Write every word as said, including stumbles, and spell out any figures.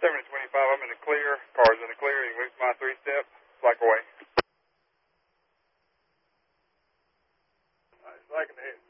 seven twenty-five, I'm in the clear. Car's in the clear. You can move my three-step. Slack away. All right, slack in the head.